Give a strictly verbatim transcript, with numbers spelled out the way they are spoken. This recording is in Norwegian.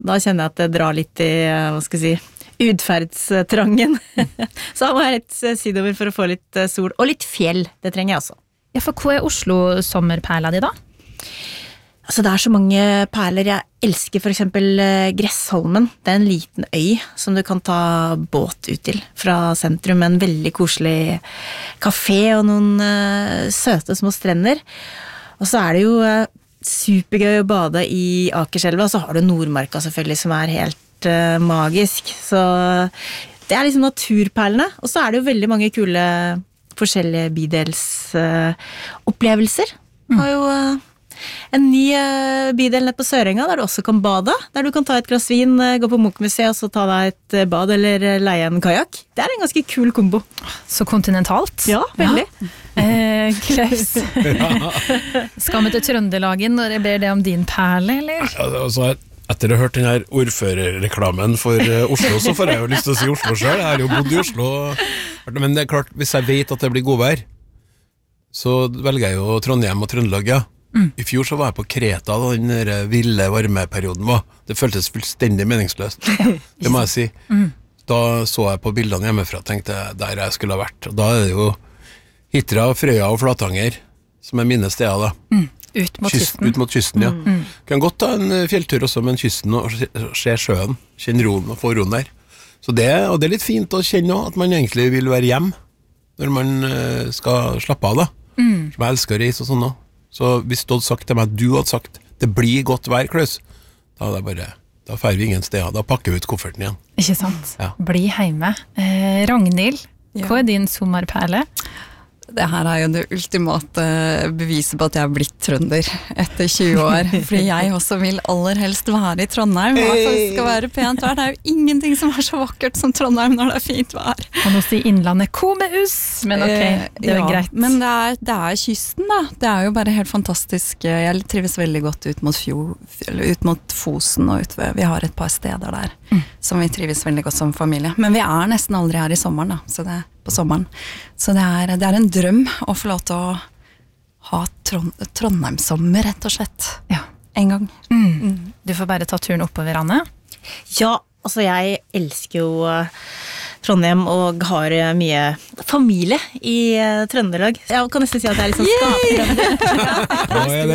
Da kjenner jeg at det drar litt i, hva skal jeg si, utferdstrangen. Så jeg må jeg litt sydover for å få litt sol, og litt fjell, det trenger jeg også. Ja, for hva er Oslo-sommerperla di da? Altså det er så mange perler. Jeg elsker for eksempel Gressholmen. Det er en liten øy som du kan ta båt ut til fra sentrum, med en veldig koselig kafé og noen uh, søte små strender. Og så er det jo uh, supergøy å bade i Akerselva, og så har du Nordmarka selvfølgelig som er helt uh, magisk. Så det er liksom naturperlene, og så er det jo veldig mange kule forskjellige bydelsopplevelser. Uh, har jo uh, en ny bydel nede på Sørenga, der du også kan bade, der du kan ta et glass vin, gå på Munch-museet, og så ta deg et bad, eller leie en kajak. Det er en ganske kul kombo. Så kontinentalt. Ja, veldig. Ja. Eh, Klaus, skal vi til Trøndelagen når jeg ber deg om din perle, eller? Ja, altså, etter å ha hørt den her ordførerreklamen for Oslo, så får jeg jo lyst til å si Oslo selv. Jeg har jo bodd i Oslo, men det er klart, hvis jeg vet at det blir godvær, så velger jeg jo Trondheim og Trøndelag, ja. Mm. I fjor så var jeg på Kreta, da den der ville varmeperioden var. Det føltes fullstendig meningsløst. Det må jeg si. Mm. Da så jeg på bildene hjemmefra og tenkte der jeg skulle ha vært. Og da er det jo Hitra, Frøya og Flatanger som er mine steder da. Mm. Ut mot Kyst, kysten. Ut mot kysten, ja. Mm. Kan godt ta en fjelltur også med kysten og se sjøen. Kjenne roen og få roen der. Så det, og det er litt fint å kjenne også, at man egentlig vil være hjem når man skal slappe av da. Mm. Som jeg elsker å reise og sånn da. Så hvis du hadde sagt til meg, du hadde sagt, det blir godt vær, Klaus, da hadde jeg bare, da fer vi ingen steder, da pakker vi ut kofferten igjen. Ikke sant? Ja. Bli hjemme. Eh, Ragnhild, ja. Hva er din sommerperle? Det her er jo det ultimate beviset på at jeg har blitt trønder etter tjue år, fordi jeg også vil aller helst være i Trondheim, og at det skal være pent vær. Det er jo ingenting som er så vakkert som Trondheim når det er fint vær. Og nå sier Innlandet komeus, men ok, det er ja, greit. Men det er, det er kysten da, det er jo bare helt fantastisk. Jeg trives veldig godt ut mot, fjord, ut mot Fosen, og ut ved, vi har et par steder der, mm. som vi trives veldig godt som familie. Men vi er nesten aldri her i sommeren da, så det på sommeren. Så det er, det er en drøm å få lov til å ha Trond, Trondheimssommer, rett og slett. Ja. En gang. Mm. Mm. Du får bare ta turen oppover, Anne. Ja, altså jeg elsker jo Trondheim og har mye familie i Trøndelag. Jeg kan nesten si at jeg er litt sånn skaptrønder.